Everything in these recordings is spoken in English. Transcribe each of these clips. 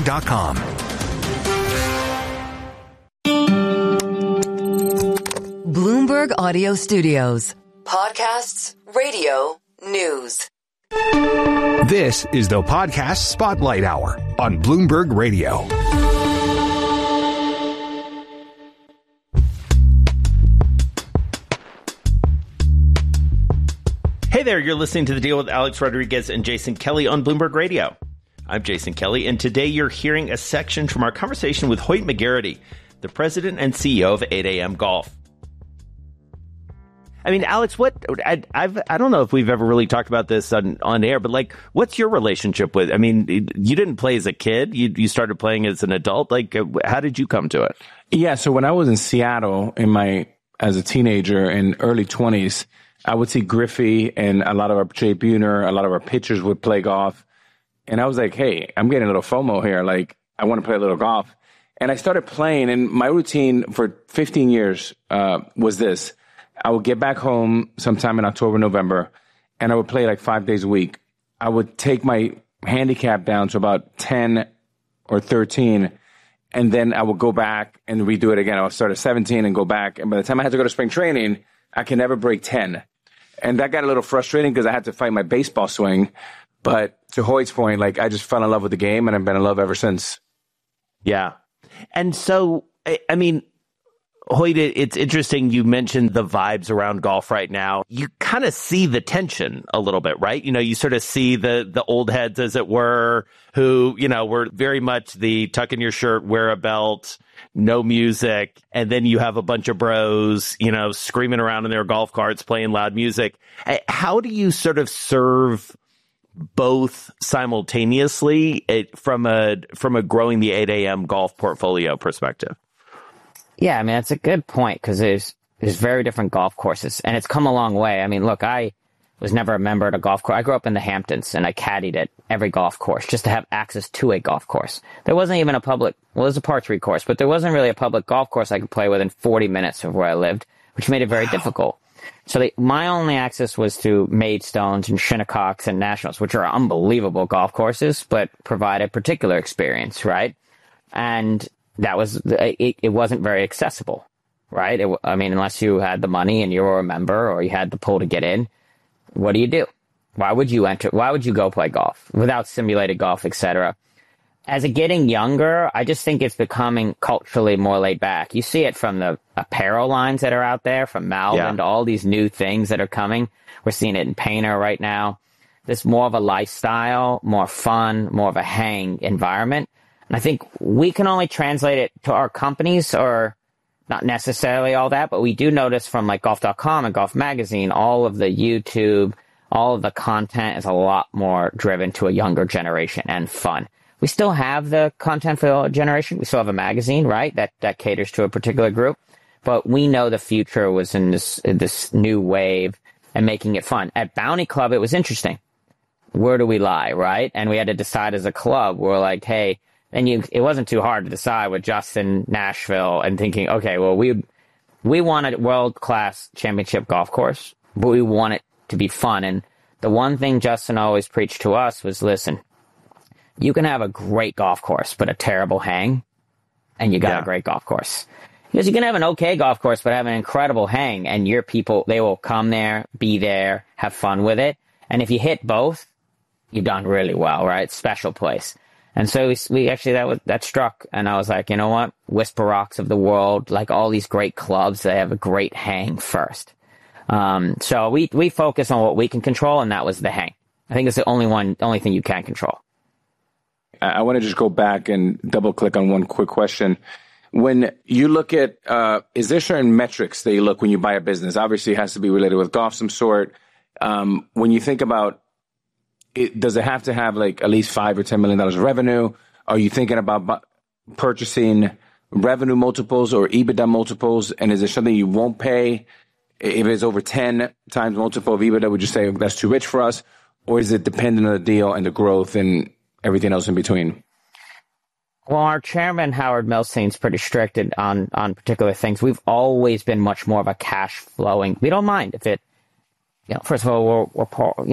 BloombergNEW.com. Bloomberg Audio Studios. Podcasts, radio, news. This is the Podcast Spotlight Hour on Bloomberg Radio. Hey there, you're listening to The Deal with Alex Rodriguez and Jason Kelly on Bloomberg Radio. I'm Jason Kelly, and today you're hearing a section from our conversation with Hoyt McGarity, the president and CEO of 8am Golf. I mean, Alex, I don't know if we've ever really talked about this on air, but like, what's your relationship with? I mean, you didn't play as a kid; you started playing as an adult. Like, how did you come to it? Yeah, so when I was in Seattle as a teenager in early 20s, I would see Griffey and a lot of Jay Buhner, a lot of our pitchers would play golf, and I was like, hey, I'm getting a little FOMO here. Like, I want to play a little golf, and I started playing. And my routine for 15 years was this. I would get back home sometime in October, November, and I would play like 5 days a week. I would take my handicap down to about 10 or 13, and then I would go back and redo it again. I would start at 17 and go back. And by the time I had to go to spring training, I could never break 10. And that got a little frustrating because I had to fight my baseball swing. But to Hoyt's point, like, I just fell in love with the game, and I've been in love ever since. Yeah. And so, I mean, Hoyt, it's interesting you mentioned the vibes around golf right now. You kind of see the tension a little bit, right? You know, you sort of see the old heads, as it were, who, you know, were very much the tuck in your shirt, wear a belt, no music. And then you have a bunch of bros, you know, screaming around in their golf carts, playing loud music. How do you sort of serve both simultaneously from a growing the 8am golf portfolio perspective? Yeah, I mean, that's a good point because there's very different golf courses, and it's come a long way. I mean, look, I was never a member at a golf course. I grew up in the Hamptons, and I caddied at every golf course just to have access to a golf course. There wasn't even there's a par 3 course, but there wasn't really a public golf course I could play within 40 minutes of where I lived, which made it very difficult. So my only access was to Maidstones and Shinnecock's and Nationals, which are unbelievable golf courses, but provide a particular experience, right? And that was, it wasn't very accessible, right? I mean, unless you had the money and you were a member or you had the pull to get in, what do you do? Why would you go play golf without simulated golf, etc.? As it's getting younger, I just think it's becoming culturally more laid back. You see it from the apparel lines that are out there, from Malvin to all these new things that are coming. We're seeing it in Painter right now. There's more of a lifestyle, more fun, more of a hang environment. And I think we can only translate it to our companies, or not necessarily all that, but we do notice from like golf.com and Golf Magazine, all of the YouTube, all of the content is a lot more driven to a younger generation and fun. We still have the content for the generation. We still have a magazine, right? That caters to a particular group. But we know the future was in this new wave and making it fun. At Bounty Club, it was interesting. Where do we lie, right? And we had to decide as a club. We're like, hey, it wasn't too hard to decide with Justin, Nashville, and thinking, okay, well, we want a world-class championship golf course, but we want it to be fun. And the one thing Justin always preached to us was, listen, you can have a great golf course, but a terrible hang, and you got a great golf course. Because you can have an okay golf course, but have an incredible hang, and your people, they will come there, be there, have fun with it. And if you hit both, you've done really well, right? Special place. And so we actually, that struck, and I was like, you know what? Whisper Rocks of the world, like all these great clubs, they have a great hang first. So we focus on what we can control, and that was the hang. I think it's the only thing you can control. I want to just go back and double click on one quick question. When you look at, is there certain metrics that you look when you buy a business? Obviously, it has to be related with golf some sort. When you think about it, does it have to have like at least $5 or $10 million of revenue? Are you thinking about purchasing revenue multiples or EBITDA multiples? And is there something you won't pay? If it's over 10 times multiple of EBITDA, would you say that's too rich for us? Or is it dependent on the deal and the growth and everything else in between? Well, our chairman, Howard Milstein's pretty strict on particular things. We've always been much more of a cash flowing. We don't mind if it, first of all, we're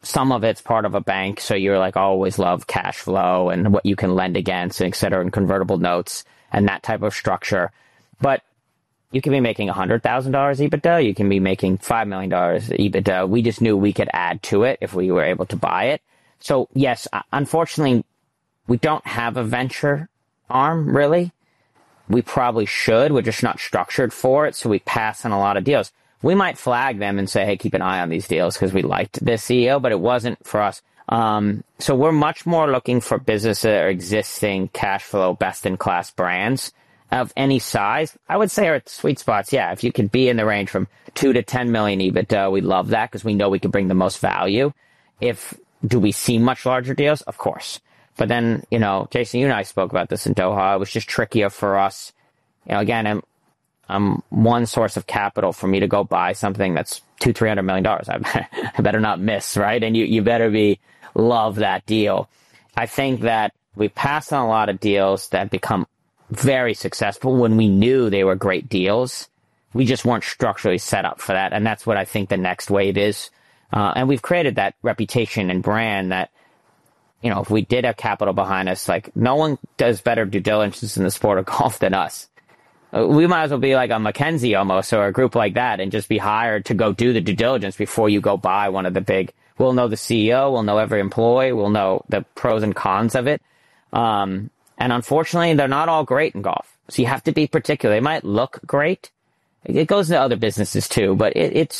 some of it's part of a bank. So you're like, always love cash flow and what you can lend against, et cetera, and convertible notes and that type of structure. But you can be making $100,000 EBITDA. You can be making $5 million EBITDA. We just knew we could add to it if we were able to buy it. So yes, unfortunately, we don't have a venture arm, really. We probably should. We're just not structured for it. So we pass on a lot of deals. We might flag them and say, hey, keep an eye on these deals because we liked this CEO, but it wasn't for us. So we're much more looking for businesses that are existing cash flow, best-in-class brands of any size. I would say our sweet spots, yeah, if you could be in the range from 2 to 10 million EBITDA, we love that because we know we can bring the most value. Do we see much larger deals? Of course. But then, Jason, you and I spoke about this in Doha. It was just trickier for us. Again, I'm one source of capital for me to go buy something that's $200-300 million. I better not miss, right? And you better love that deal. I think that we passed on a lot of deals that become very successful when we knew they were great deals. We just weren't structurally set up for that. And that's what I think the next wave is. And we've created that reputation and brand that, if we did have capital behind us, like no one does better due diligence in the sport of golf than us. We might as well be like a McKinsey almost, or a group like that, and just be hired to go do the due diligence before you go buy one of the big. We'll know the CEO, we'll know every employee, we'll know the pros and cons of it. And unfortunately, they're not all great in golf. So you have to be particular. They might look great. It goes to other businesses too, but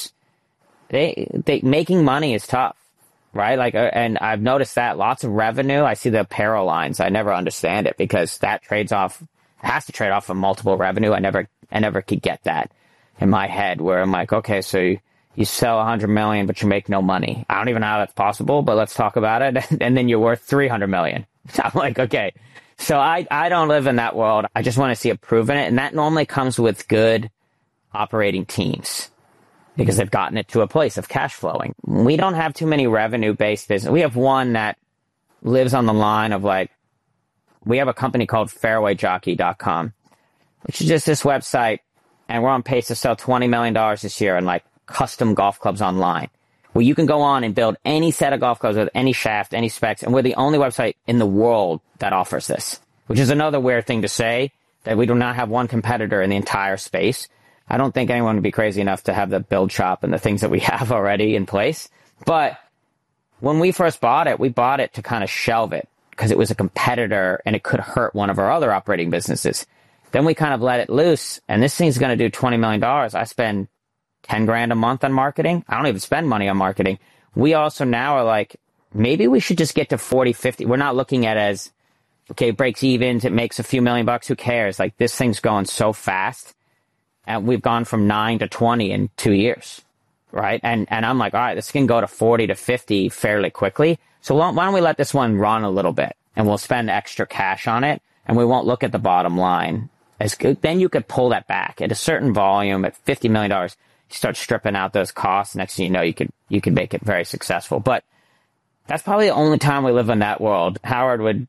making money is tough, right? And I've noticed that lots of revenue. I see the apparel lines. I never understand it because that has to trade off of multiple revenue. I never could get that in my head where I'm like, okay, so you sell 100 million, but you make no money. I don't even know how that's possible, but let's talk about it. And then you're worth 300 million. I'm like, okay. So I don't live in that world. I just want to see it proven it. And that normally comes with good operating teams because they've gotten it to a place of cash flowing. We don't have too many revenue-based business. We have one that lives on the line of we have a company called fairwayjockey.com, which is just this website, and we're on pace to sell $20 million this year in custom golf clubs online, where you can go on and build any set of golf clubs with any shaft, any specs, and we're the only website in the world that offers this, which is another weird thing to say, that we do not have one competitor in the entire space. I don't think anyone would be crazy enough to have the build shop and the things that we have already in place. But when we first bought it, we bought it to kind of shelve it because it was a competitor and it could hurt one of our other operating businesses. Then we kind of let it loose, and this thing's going to do $20 million. I spend $10,000 a month on marketing. I don't even spend money on marketing. We also now are like, maybe we should just get to 40, 50. We're not looking at it as, okay, it breaks even, it makes a few million bucks. Who cares? This thing's going so fast. And we've gone from 9 to 20 in 2 years, right? And I'm like, all right, this can go to 40 to 50 fairly quickly. So why don't we let this one run a little bit, and we'll spend extra cash on it, and we won't look at the bottom line as good. Then you could pull that back at a certain volume at $50 million. You start stripping out those costs. Next thing you know, you could make it very successful. But that's probably the only time we live in that world. Howard would,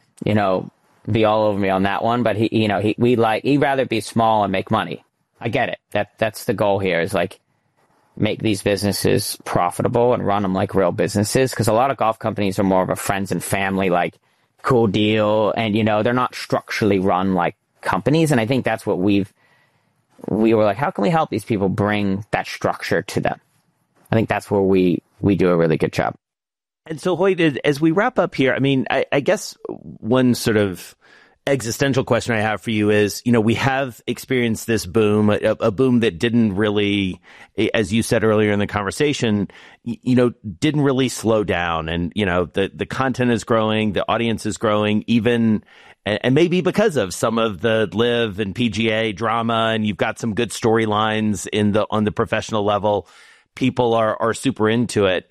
be all over me on that one, but he'd rather be small and make money. I get it. That's the goal here, is make these businesses profitable and run them like real businesses. Because a lot of golf companies are more of a friends and family, cool deal. And, they're not structurally run like companies. And I think that's what we were like, how can we help these people bring that structure to them? I think that's where we do a really good job. And so, Hoyt, as we wrap up here, I guess one sort of existential question I have for you is, we have experienced this boom, a boom that didn't really, as you said earlier in the conversation, didn't really slow down. And, the content is growing, the audience is growing, even, and maybe because of some of the LIV and PGA drama, and you've got some good storylines on the professional level. People are super into it.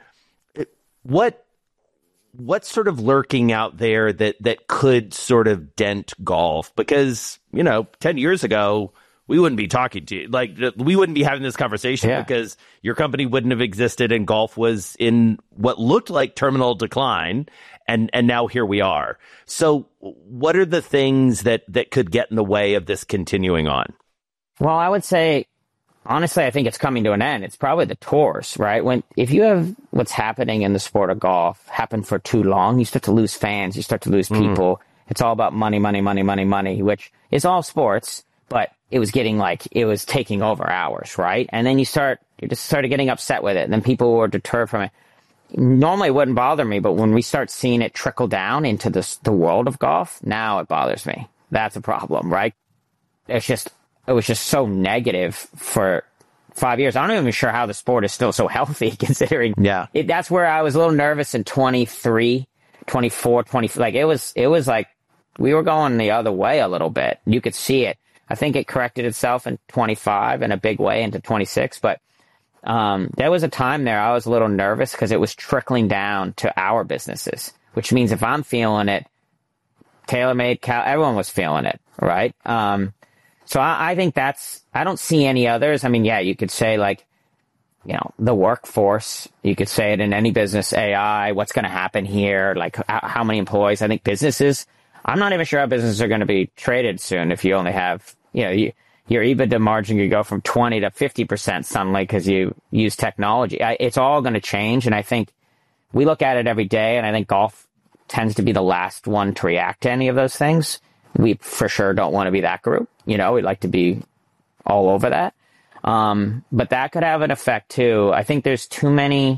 What's sort of lurking out there that could sort of dent golf? Because, 10 years ago, we wouldn't be talking to you. We wouldn't be having this conversation because your company wouldn't have existed and golf was in what looked like terminal decline. And now here we are. So what are the things that could get in the way of this continuing on? Well, I would say honestly, I think it's coming to an end. It's probably the tours, right? If you have what's happening in the sport of golf happen for too long, you start to lose fans, you start to lose people. It's all about money, money, money, money, money, which is all sports, but it was taking over hours, right? And then you just started getting upset with it, and then people were deterred from it. Normally it wouldn't bother me, but when we start seeing it trickle down into the world of golf, now it bothers me. That's a problem, right? It was just so negative for 5 years. I'm not even sure how the sport is still so healthy, considering that's where I was a little nervous in 23, 24, 20. Like it was like we were going the other way a little bit. You could see it. I think it corrected itself in 25 in a big way into 26, but there was a time there I was a little nervous because it was trickling down to our businesses, which means if I'm feeling it, TaylorMade, everyone was feeling it, right? So I think I don't see any others. I mean, yeah, you could say like, the workforce, you could say it in any business, AI, what's going to happen here? Like how many employees? I think businesses, I'm not even sure how businesses are going to be traded soon if you only have, your EBITDA margin could go from 20 to 50% suddenly because you use technology. It's all going to change. And I think we look at it every day, and I think golf tends to be the last one to react to any of those things. We for sure don't want to be that group. We'd like to be all over that. But that could have an effect too. I think there's too many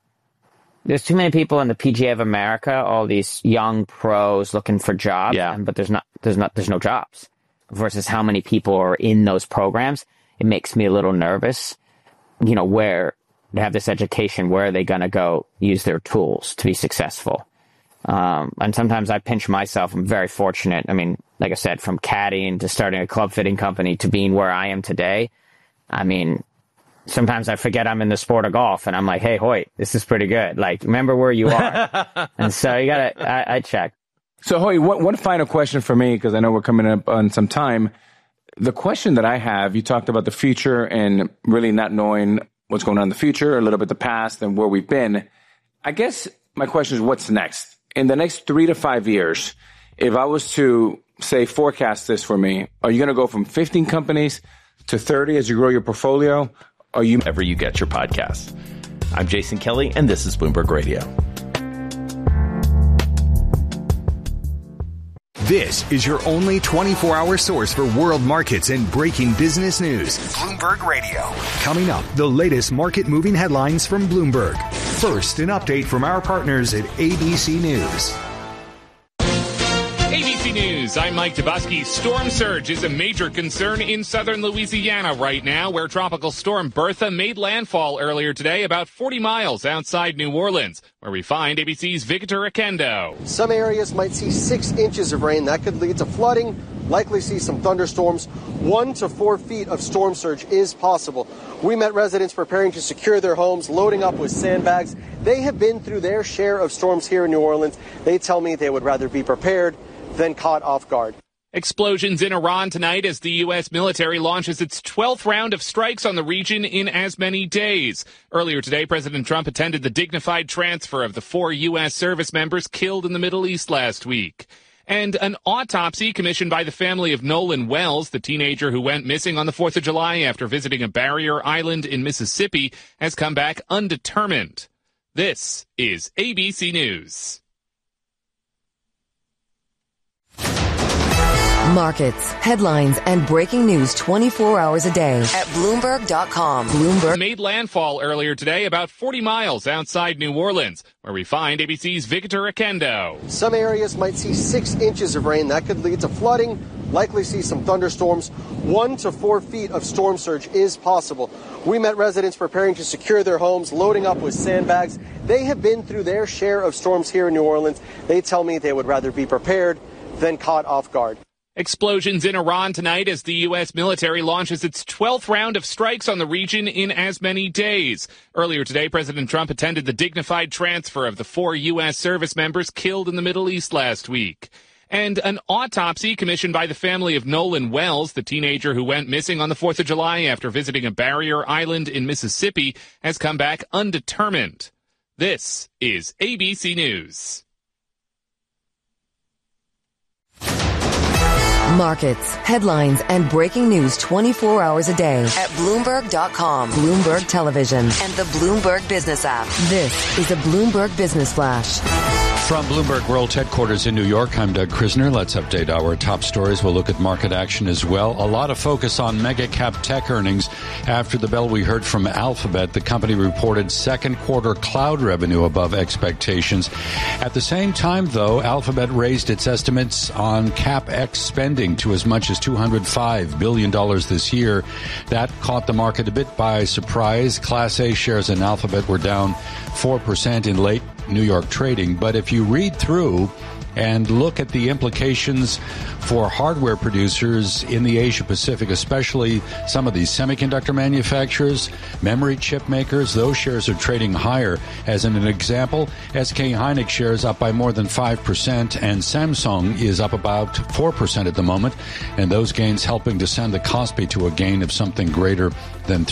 people in the PGA of America, all these young pros looking for jobs, but there's no jobs versus how many people are in those programs. It makes me a little nervous, where they have this education, where are they going to go use their tools to be successful? And sometimes I pinch myself. I'm very fortunate. I mean, like I said, from caddying to starting a club fitting company to being where I am today. I mean, sometimes I forget I'm in the sport of golf and I'm like, hey, Hoyt, this is pretty good. Like, remember where you are. And so you gotta, I check. So Hoyt, one final question for me, because I know we're coming up on some time. The question that I have, you talked about the future and really not knowing what's going on in the future, a little bit the past and where we've been. I guess my question is, what's next? In the next 3 to 5 years, if I was to say forecast this for me, are you going to go from 15 companies to 30 as you grow your portfolio? Are you wherever you get your podcasts? I'm Jason Kelly, and this is Bloomberg Radio. This is your only 24-hour source for world markets and breaking business news. Bloomberg Radio. Coming up, the latest market-moving headlines from Bloomberg. First, an update from our partners at ABC News. ABC News, I'm Mike Dubusky. Storm surge is a major concern in southern Louisiana right now, where Tropical Storm Bertha made landfall earlier today about 40 miles outside New Orleans, where we find ABC's Victor Akendo. Some areas might see 6 inches of rain. That could lead to flooding, likely see some thunderstorms. 1 to 4 feet of storm surge is possible. We met residents preparing to secure their homes, loading up with sandbags. They have been through their share of storms here in New Orleans. They tell me they would rather be prepared than caught off guard. Explosions in Iran tonight as the U.S. military launches its 12th round of strikes on the region in as many days. Earlier today, President Trump attended the dignified transfer of the 4 U.S. service members killed in the Middle East last week. And an autopsy commissioned by the family of Nolan Wells, the teenager who went missing on the 4th of July after visiting a barrier island in Mississippi, has come back undetermined. This is ABC News. Markets, headlines, and breaking news 24 hours a day at Bloomberg.com. Bloomberg made landfall earlier today about 40 miles outside New Orleans, where we find ABC's Victor Akendo. Some areas might see 6 inches of rain. That could lead to flooding, likely see some thunderstorms. 1 to 4 feet of storm surge is possible. We met residents preparing to secure their homes, loading up with sandbags. They have been through their share of storms here in New Orleans. They tell me they would rather be prepared than caught off guard. Explosions in Iran tonight as the U.S. military launches its 12th round of strikes on the region in as many days. Earlier today, President Trump attended the dignified transfer of the 4 U.S. service members killed in the Middle East last week. And an autopsy commissioned by the family of Nolan Wells, the teenager who went missing on the 4th of July after visiting a barrier island in Mississippi, has come back undetermined. This is ABC News. Markets, headlines, and breaking news 24 hours a day at Bloomberg.com, Bloomberg Television, and the Bloomberg Business app. This is a Bloomberg Business Flash. From Bloomberg World Headquarters in New York, I'm Doug Krisner. Let's update our top stories. We'll look at market action as well. A lot of focus on mega cap tech earnings. After the bell, we heard from Alphabet. The company reported second quarter cloud revenue above expectations. At the same time, though, Alphabet raised its estimates on CapEx spending to as much as $205 billion this year. That caught the market a bit by surprise. Class A shares in Alphabet were down 4% in late New York trading. But if you read through and look at the implications for hardware producers in the Asia Pacific, especially some of these semiconductor manufacturers, memory chip makers, those shares are trading higher. As an example, SK Hynix shares up by more than 5%, and Samsung is up about 4% at the moment, and those gains helping to send the Kospi to a gain of something greater than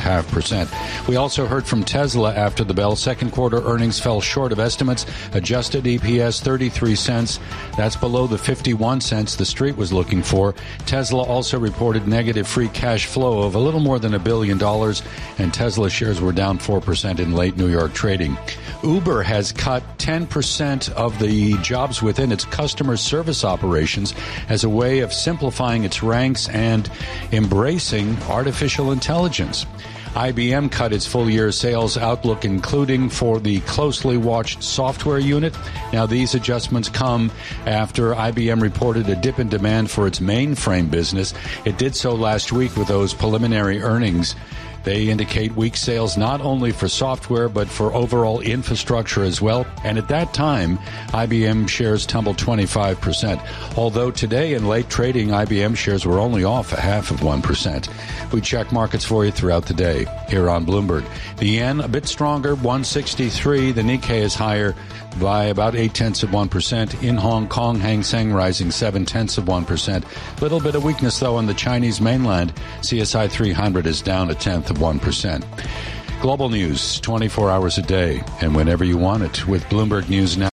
3.5%. We also heard from Tesla after the bell. Second quarter earnings fell short of estimates. Adjusted EPS 33 cents. That's below the 51 cents the street was looking for. Tesla also reported negative free cash flow of a little more than $1 billion, and Tesla shares were down 4% in late New York trading. Uber has cut 10% of the jobs within its customer service operations as a way of simplifying its ranks and embracing artificial intelligence. IBM cut its full-year sales outlook, including for the closely watched software unit. Now, these adjustments come after IBM reported a dip in demand for its mainframe business. It did so last week with those preliminary earnings. They indicate weak sales not only for software, but for overall infrastructure as well. And at that time, IBM shares tumbled 25%. Although today in late trading, IBM shares were only off 0.5%. We check markets for you throughout the day here on Bloomberg. The yen a bit stronger, 163. The Nikkei is higher by about 0.8%. In Hong Kong, Hang Seng rising 0.7%. Little bit of weakness, though, on the Chinese mainland. CSI 300 is down 0.1%. Global news, 24 hours a day, and whenever you want it, with Bloomberg News Now.